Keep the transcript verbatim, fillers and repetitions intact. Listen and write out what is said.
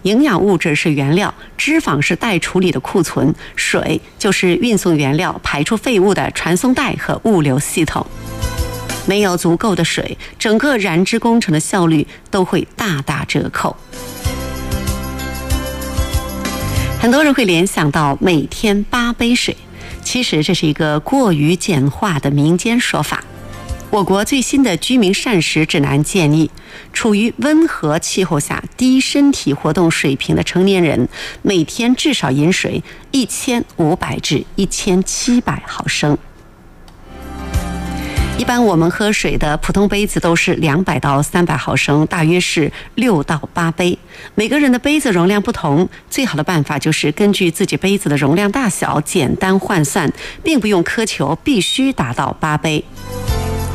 营养物质是原料，脂肪是待处理的库存，水就是运送原料、排出废物的传送带和物流系统。没有足够的水，整个燃脂工程的效率都会大打折扣。很多人会联想到每天八杯水，其实这是一个过于简化的民间说法。我国最新的居民膳食指南建议，处于温和气候下低身体活动水平的成年人，每天至少饮水一千五百至一千七百毫升。一般我们喝水的普通杯子都是两百到三百毫升，大约是六到八杯。每个人的杯子容量不同，最好的办法就是根据自己杯子的容量大小简单换算，并不用苛求必须达到八杯。